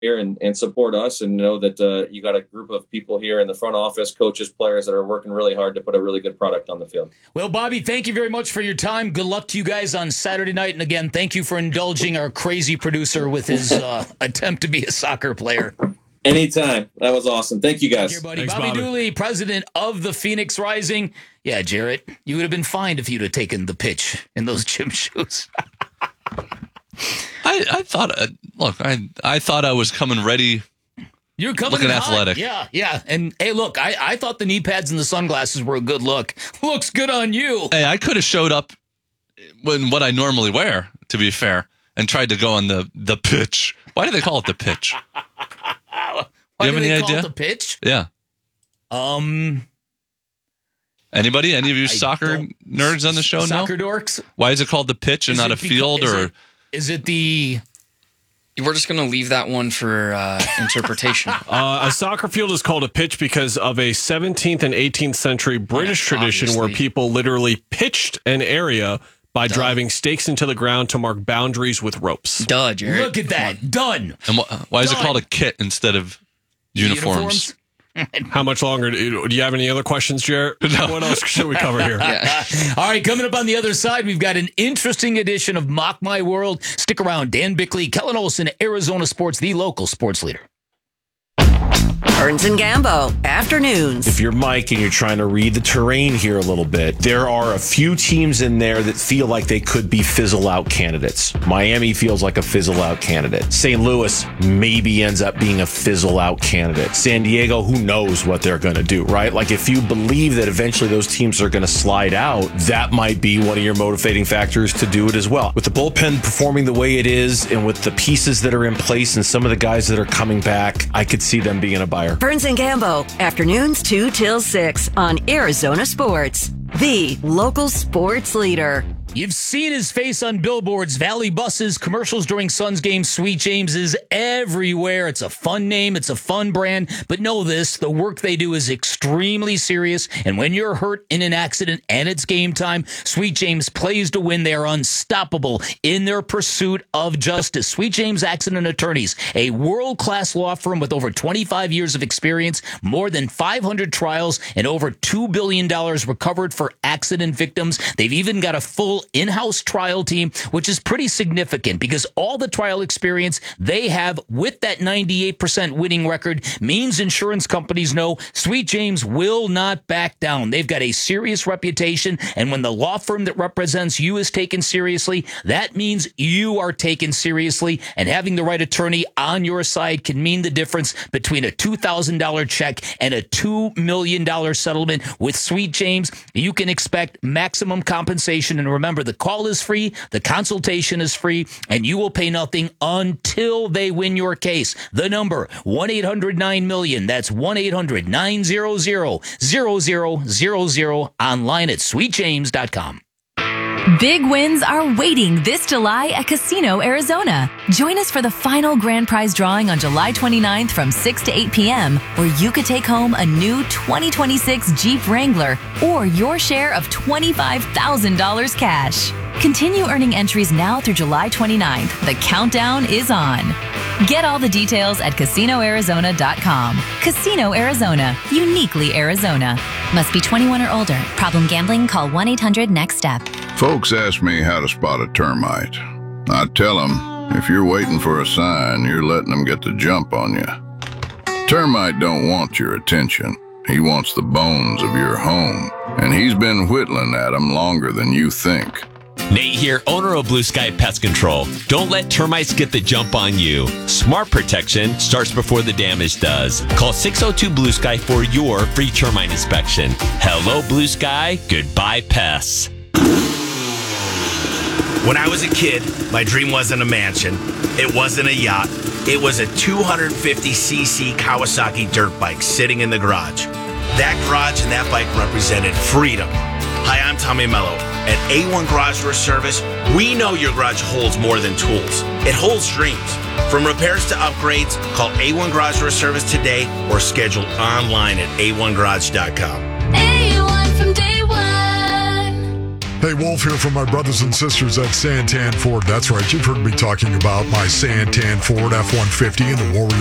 here and support us, and know that you got a group of people here in the front office, coaches, players that are working really hard to put a really good product on the field. Well, Bobby, thank you very much for your time. Good luck to you guys on Saturday night. And again, thank you for indulging our crazy producer with his attempt to be a soccer player. Anytime. That was awesome. Thank you, guys. Here, buddy. Thanks, Bobby Dooley, president of the Phoenix Rising. Yeah, Jarrett, you would have been fined if you'd have taken the pitch in those gym shoes. I thought, I thought I was coming ready. You're coming looking athletic. Yeah. And hey, look, I thought the knee pads and the sunglasses were a good look. Looks good on you. Hey, I could have showed up in what I normally wear, to be fair, and tried to go on the pitch. Why do they call it the pitch? Why do you have any idea? It the pitch? Yeah. Anybody? Any of you soccer nerds on the show? Soccer dorks? Why is it called the pitch and not a field? Is it the... We're just going to leave that one for interpretation. A soccer field is called a pitch because of a 17th and 18th century British tradition where people literally pitched an area by driving stakes into the ground to mark boundaries with ropes. Duh, Jared. Look at that. Done. And why is it called a kit instead of uniforms? How much longer? Do you have any other questions, Jarrett? No. What else should we cover here? Yeah. All right, coming up on the other side, we've got an interesting edition of Mock My World. Stick around. Dan Bickley, Kellen Olson, Arizona Sports, the local sports leader. Burns and Gambo, afternoons. If you're Mike and you're trying to read the terrain here a little bit, there are a few teams in there that feel like they could be fizzle-out candidates. Miami feels like a fizzle-out candidate. St. Louis maybe ends up being a fizzle-out candidate. San Diego, who knows what they're going to do, right? Like, if you believe that eventually those teams are going to slide out, that might be one of your motivating factors to do it as well. With the bullpen performing the way it is and with the pieces that are in place and some of the guys that are coming back, I could see them being a buyer. Burns and Gambo, afternoons 2 till 6 on Arizona Sports, the local sports leader. You've seen his face on billboards, Valley buses, commercials during Suns games. Sweet James is everywhere. It's a fun name. It's a fun brand. But know this, the work they do is extremely serious. And when you're hurt in an accident and it's game time, Sweet James plays to win. They are unstoppable in their pursuit of justice. Sweet James Accident Attorneys, a world-class law firm with over 25 years of experience, more than 500 trials, and over $2 billion recovered for accident victims. They've even got a full in-house trial team, which is pretty significant because all the trial experience they have with that 98% winning record means insurance companies know Sweet James will not back down. They've got a serious reputation, and when the law firm that represents you is taken seriously, that means you are taken seriously, and having the right attorney on your side can mean the difference between a $2,000 check and a $2 million settlement. With Sweet James, you can expect maximum compensation, and remember, the call is free, the consultation is free, and you will pay nothing until they win your case. The number, 1-800-9-MILLION. That's 1-800-900-0000, online at sweetjames.com. Big wins are waiting this July at Casino Arizona. Join us for the final grand prize drawing on July 29th from 6 to 8 p.m., where you could take home a new 2026 Jeep Wrangler or your share of $25,000 cash. Continue earning entries now through July 29th. The countdown is on. Get all the details at CasinoArizona.com. Casino Arizona, uniquely Arizona. Must be 21 or older. Problem gambling? Call 1-800-NEXT-STEP. Folks ask me how to spot a termite. I tell them, if you're waiting for a sign, you're letting them get the jump on you. Termite don't want your attention. He wants the bones of your home, and he's been whittling at them longer than you think. Nate here, owner of Blue Sky Pest Control. Don't let termites get the jump on you. Smart protection starts before the damage does. Call 602-BLUE-SKY for your free termite inspection. Hello, Blue Sky. Goodbye, pests. When I was a kid, my dream wasn't a mansion. It wasn't a yacht. It was a 250cc Kawasaki dirt bike sitting in the garage. That garage and that bike represented freedom. Hi, I'm Tommy Mello. At A1 Garage Door Service, we know your garage holds more than tools. It holds dreams. From repairs to upgrades, call A1 Garage Door Service today or schedule online at a1garage.com. A1 from day one. Hey, Wolf here from my brothers and sisters at Santan Ford. That's right, you've heard me talking about my Santan Ford F-150 and the Warrior